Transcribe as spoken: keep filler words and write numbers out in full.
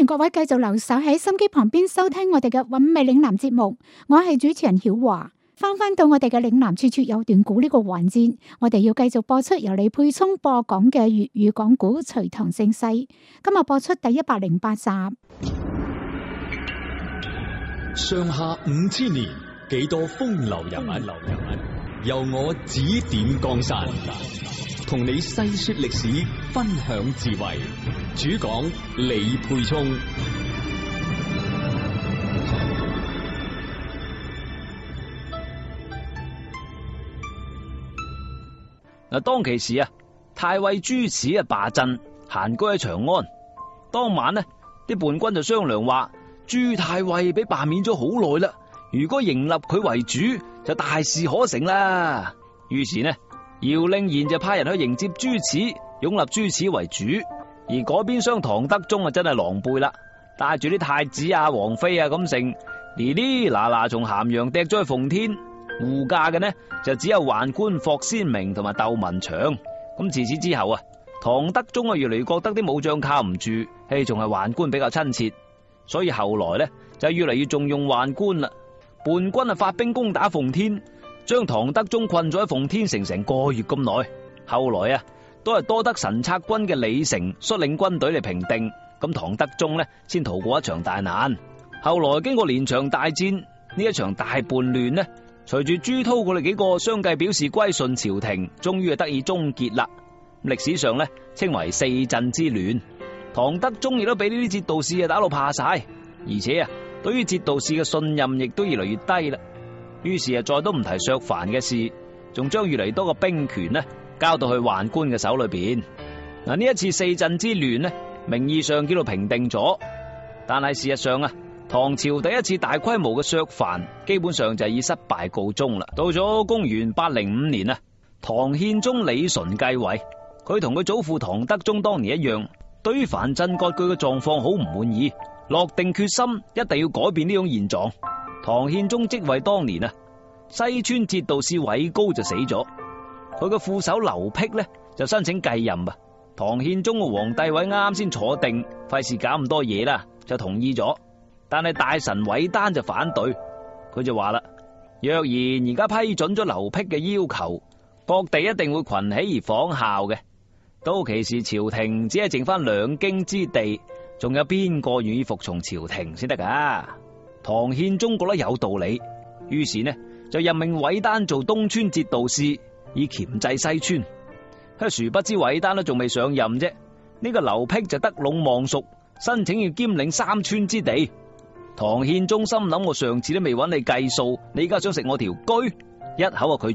迎各位繼續留守喺心機旁邊收聽我哋嘅韻味嶺南節目，我係主持人曉華。翻翻到我哋嘅嶺南處處有段古呢個環節，我哋要繼續播出由李沛聰播講嘅粵語講古《隋唐盛世》，今日播出第一百零八集。 上下五千年，幾多風流人物，由我指點江山，同你細說歷史，分享智慧。主講李沛聰。 嗱，當其時啊，太尉朱齒啊罷鎮，閒居喺長安。當晚呢，啲叛軍就商量話，朱太尉俾罷免咗好耐啦，如果迎立佢為主，就大事可成啦。於是呢，姚令賢就派人去迎接朱齒，擁立朱齒為主。而嗰邊廂唐德宗啊，真係狼狽啦，帶住啲太子啊、王妃啊咁成，哩哩嗱嗱從咸陽趯咗去奉天。護駕嘅呢就只有宦官霍先明同埋竇文祥。咁自此之後啊，唐德宗啊越嚟越覺得啲武將靠唔住，係仲係宦官比較親切，所以後來呢就越嚟越重用宦官啦。叛軍啊發兵攻打奉天，將唐德宗困咗喺奉天城成個月咁耐。後來啊都係多得神策軍嘅李成率領軍隊嚟平定，咁唐德宗呢先逃過一場大難。後來經過連場大戰，呢一場大叛亂呢，隨住朱韜佢哋幾個相繼表示歸順朝廷，終於係得以終結啦。歷史上呢稱為四鎮之亂。唐德宗亦都俾呢啲節度使啊打到怕晒，而且啊對於節度使嘅信任亦都越嚟越低啦。於是啊再都唔提削藩嘅事，仲將越嚟越多嘅兵權呢交到去宦官嘅手裏邊。嗱，呢一次四鎮之亂呢，名義上叫做平定咗，但係事實上啊，唐朝第一次大規模嘅削藩，基本上就係以失敗告終啦。到咗公元八零五年啊，唐憲宗李純繼位，佢同佢祖父唐德宗當年一樣，對於藩鎮割據嘅狀況好唔滿意，落定決心一定要改變呢種現狀。唐憲宗即位當年啊，西川節度使韋高就死咗，佢嘅副手劉辟呢就申請繼任啊。唐憲宗嘅皇帝位啱先坐定，費事搞咁多嘢啦，就同意咗。但係大臣韋丹就反對，佢就話啦：若然而家批准咗劉辟嘅要求，各地一定會群起而仿效嘅。到其時朝廷只係剩翻兩京之地，仲有邊個願意服從朝廷先得噶？唐憲宗覺得有道理，於是呢就任命韋丹做東川節度使，以鉗制西川。殊不知韋丹都仲未上任啫，呢個劉辟就得隴望蜀，申請要兼領三川之地。唐憲宗心諗，我上次都未揾你計數，你而家想食我條車？一口就拒